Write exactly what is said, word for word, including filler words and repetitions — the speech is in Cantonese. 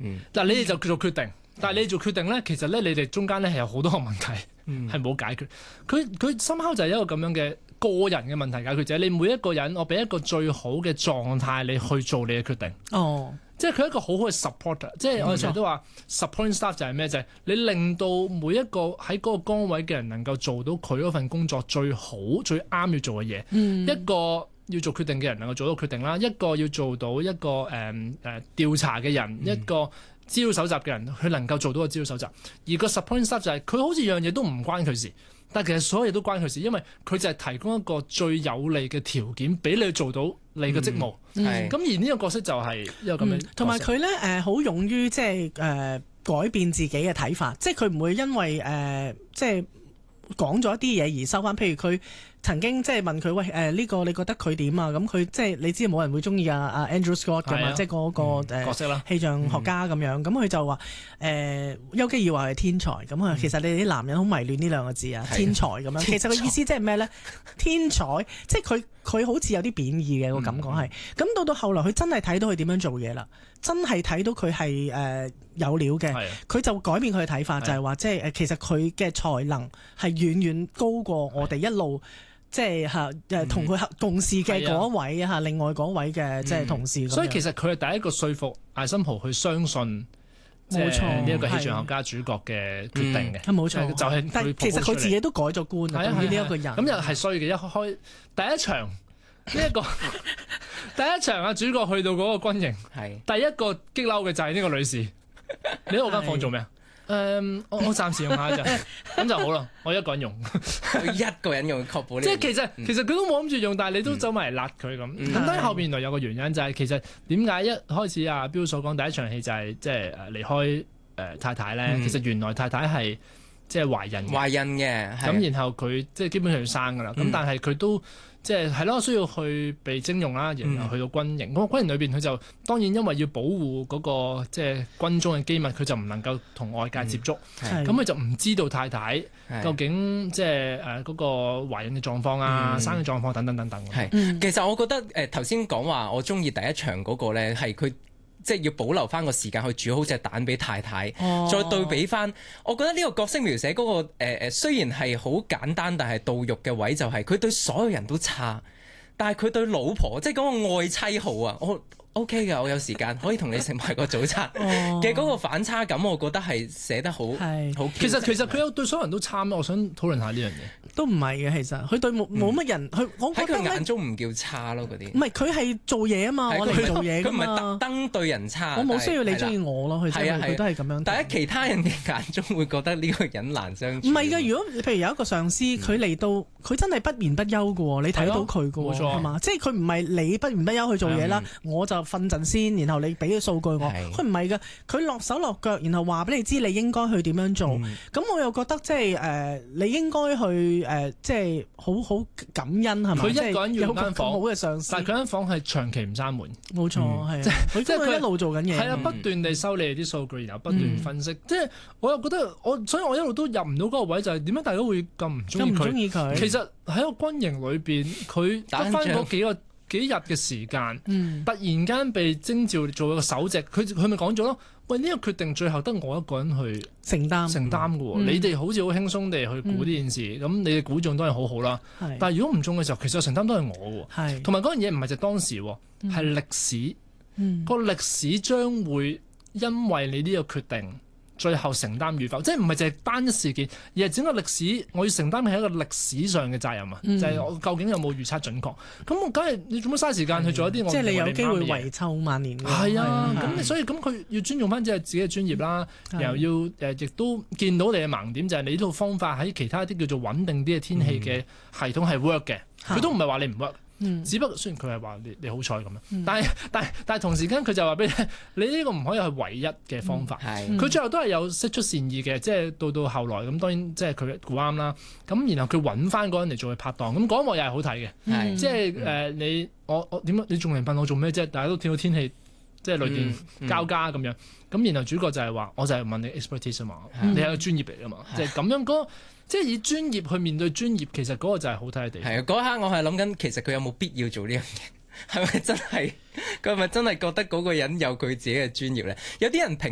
但係你哋就做決定，但係你做決定咧，其實咧你哋中間咧係有好多個問題係冇解決。佢佢深刻就係一個咁樣嘅個人嘅問題解決者。你每一個人，我俾一個最好嘅狀態你去做你嘅決定。 哦。 即係佢係一個好好嘅 supporter，即係我哋成日都話 supporting staff 就係咩？就係你令到每一個喺嗰個崗位嘅人能夠做到佢嗰份工作最好、最啱要做嘅嘢。嗯、一個要做決定嘅人能夠做到決定啦，一個要做到一個誒誒、呃呃、調查嘅人，嗯、一個資料搜集嘅人，佢能夠做到個資料搜集。而個 supporting staff 就係佢好似樣嘢都唔關佢事。但其實所有嘢都關佢事，因為佢就係提供一個最有利嘅條件俾你做到你嘅職務。咁、嗯嗯、而呢個角色就係一個咁樣， 同埋佢咧誒好勇於即係誒改變自己嘅睇法，即係佢唔會因為誒、呃、即係講咗一啲嘢而收翻。譬如佢曾經即係問佢喂誒呢、呃這個你覺得佢點啊？咁佢即係你知冇人會中意啊啊 Andrew Scott 㗎嘛，即係嗰個誒、嗯、角色啦，氣象學家咁樣。咁佢、嗯、就話誒丘吉爾話係天才，咁啊其實你哋啲男人好迷戀呢兩個字啊，天才咁樣。其實個意思即係咩咧？天才即係佢佢好似有啲貶義嘅個感覺係。咁到到後來佢真係睇到佢點樣做嘢啦，真係睇到佢係誒有料嘅，佢就改變佢嘅睇法，就係話即係誒其實佢嘅才能係遠遠高過我哋一路。即係嚇誒同佢共事嘅嗰一位嚇，嗯、另外嗰位嘅即係同事。 所以其實佢係第一個說服艾森豪去相信，冇錯呢一個氣象學家主角嘅決定嘅。 冇錯， 就係但係其實佢自己都改咗觀啊，對於呢一個人。 咁又係衰嘅，一開第一場呢一、這個第一場啊，主角去到嗰個軍營，係第一個激嬲嘅就係呢個女士。你喺我間房做咩啊？誒、um, 我我暫時用下啫，咁就好啦。我一個人用， 一個人用確保你。 即係其實、嗯、其實佢都冇諗住用，但係你都走埋嚟辣佢咁。咁當然後邊原來有個原因就係、是、其實點解一開始阿標所講第一場戲就係即係誒離開誒、呃、太太咧，嗯、其實原來太太係即係懷孕懷孕嘅， 咁然後佢即係基本上要生噶啦。咁、嗯、但係佢都。即係係咯，需要去被徵用啦，然後去到軍營。咁、嗯、軍營裏邊佢就當然因為要保護嗰、那個即係軍中嘅機密，佢就唔能夠同外界接觸。咁佢、嗯、就唔知道太太究竟即係誒嗰個懷孕嘅狀況啊、嗯、生嘅狀況等等等等。 係，其實我覺得誒頭先講話我中意第一場嗰個咧係佢。即係要保留翻個時間去煮好隻蛋俾太太，哦、再對比翻，我覺得呢個角色描寫嗰、那個誒誒、呃，雖然係好簡單，但係到肉嘅位就係佢對所有人都差，但係佢對老婆即係嗰個愛妻號啊，我 OK 㗎，我有時間可以同你食埋個早餐嘅嗰個反差感，我覺得係寫得好好。 其實其實佢有對所有人都差咩？我想討論下呢樣嘢。 都唔係嘅，其實佢對冇冇乜人，佢我喺佢眼中唔叫差咯，嗰啲。 唔係佢係做嘢啊嘛，我哋做嘢㗎嘛。佢唔係特登對人差。 我冇需要你中意我咯，佢真係佢都係咁樣。 但喺其他人嘅眼中會覺得呢個人難相處。 唔係㗎，如果譬如有一個上司，佢嚟到佢真係不眠不休㗎喎，你睇到佢㗎喎，係嘛？即係佢唔係你不眠不休去做嘢啦，我就瞓陣先，然後你俾啲數據我。佢唔係㗎，佢落手落腳，然後話俾你知你應該去點樣做。咁我又覺得即係誒，你應該去誒，即係。好好感恩係咪？ 佢一個人要間房， 好嘅上司， 但係佢間房係長期唔閂門。 冇錯，係啊，佢即係佢一路做緊嘢。 係啊，不斷地收你哋啲數據，然後不斷分析。即係我又覺得我，所以我一路都入唔到嗰個位，就係點解大家會咁唔中意佢？ 中意佢。其實喺個軍營裏邊，佢得翻嗰幾個幾日嘅時間，突然間被徵召做一個首席，佢佢咪講咗咯？喂，呢個決定最後得我一個人去承擔承擔嘅喎，嗯、你哋好似好輕鬆地去估呢件事，咁、嗯、你哋估中當然好好啦。是但係如果唔中嘅時候，其實承擔都係我喎。同埋嗰樣嘢唔係就當時，係、嗯、歷史。嗯、個歷史將會因為你呢個決定，最後承擔與否，即係唔係淨係單一事件，而係整個歷史，我要承擔嘅係一個歷史上嘅責任啊！嗯、就係我究竟有冇預測準確？咁我梗係你做乜嘥時間去做一啲我即係你有機會遺臭萬年嘅。 係啊，咁所以咁佢要尊重翻即係自己嘅專業啦，嗯、然後要誒亦都見到你嘅盲點，就係你呢套方法喺其他啲叫做穩定啲嘅天氣嘅系統係 work 嘅，佢、嗯、都唔係話你唔 work。嗯、只不過雖然佢係話你你好彩咁樣，嗯、但係但係但係同時間佢就話俾你，你呢個唔可以係唯一嘅方法。佢、嗯、最後都係有釋出善意嘅，即係到到後來咁，當然即係佢估啱啦。咁然後佢揾翻嗰人嚟做佢拍檔，咁嗰一幕又係好睇嘅。嗯、即係誒、呃、你我我點解你仲嚟問我做咩啫？大家都見到天氣即係雷電交加咁樣，咁、嗯嗯、然後主角就係話，我就係問你 expertise 啊嘛，嗯、你係個專業嚟噶嘛，即係咁樣嗰。即係以專業去面對專業，其實嗰個就係好睇嘅地方。 係啊，嗰一刻我係諗緊，其實佢有冇必要做呢樣嘢？係咪真係？佢係咪真係覺得嗰個人有佢自己嘅專業咧？有啲人評